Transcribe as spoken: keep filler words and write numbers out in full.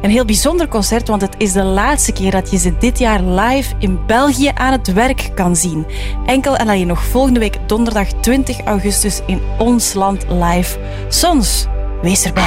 Een heel bijzonder concert, want het is de laatste keer dat je ze dit jaar live in België aan het werk kan zien. Enkel en alleen nog volgende week donderdag twintig augustus in ons land live. Sons, wees erbij.